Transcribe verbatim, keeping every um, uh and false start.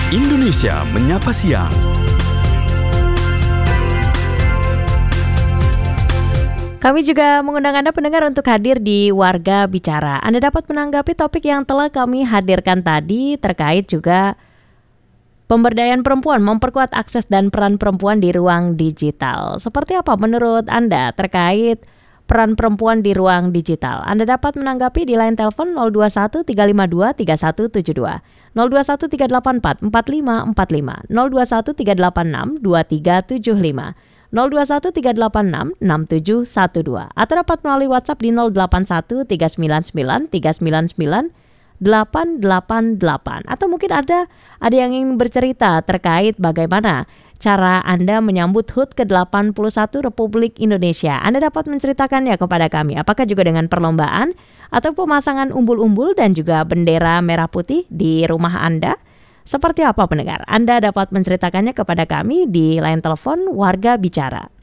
Indonesia Menyapa Siang. Kami juga mengundang Anda pendengar untuk hadir di Warga Bicara. Anda dapat menanggapi topik yang telah kami hadirkan tadi terkait juga pemberdayaan perempuan, memperkuat akses dan peran perempuan di ruang digital. Seperti apa menurut Anda terkait peran perempuan di ruang digital? Anda dapat menanggapi di line telepon nol dua satu tiga lima dua tiga satu tujuh dua, nol dua satu tiga delapan empat empat lima empat lima, nol dua satu tiga delapan enam dua tiga tujuh lima, nol dua satu tiga delapan enam enam tujuh satu dua, atau dapat melalui WhatsApp di nol delapan satu tiga sembilan sembilan tiga sembilan sembilan delapan delapan delapan. Atau mungkin ada ada yang ingin bercerita terkait bagaimana cara Anda menyambut H U T ke delapan puluh satu Republik Indonesia. Anda dapat menceritakannya kepada kami, apakah juga dengan perlombaan atau pemasangan umbul-umbul dan juga bendera merah putih di rumah Anda. Seperti apa pendengar? Anda dapat menceritakannya kepada kami di line telepon Warga Bicara.